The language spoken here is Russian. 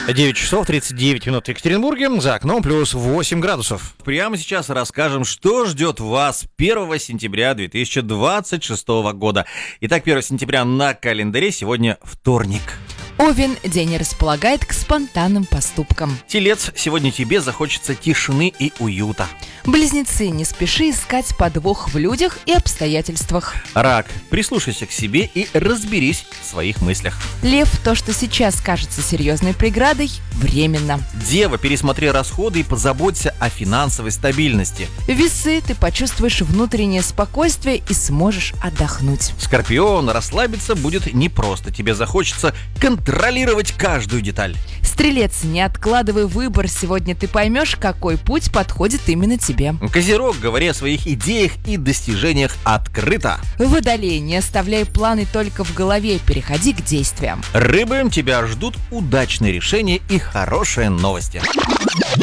9 часов 39 минут в Екатеринбурге, за окном плюс 8 градусов. Прямо сейчас расскажем, что ждет вас 1 сентября 2026 года. Итак, 1 сентября на календаре, сегодня вторник. Овен день располагает к спонтанным поступкам. Телец, сегодня тебе захочется тишины и уюта. Близнецы, не спеши искать подвох в людях и обстоятельствах. Рак, прислушайся к себе и разберись в своих мыслях. Лев, то, что сейчас кажется серьезной преградой, временно. Дева, пересмотри расходы и позаботься о финансовой стабильности. Весы, ты почувствуешь внутреннее спокойствие и сможешь отдохнуть. Скорпион, расслабиться будет непросто, тебе захочется контролировать каждую деталь. Стрелец, не откладывай выбор, сегодня ты поймешь, какой путь подходит именно тебе. Козерог, говори о своих идеях и достижениях открыто. Водолей, не оставляй планы только в голове, переходи к действиям. Рыбы, тебя ждут удачные решения и хорошие новости.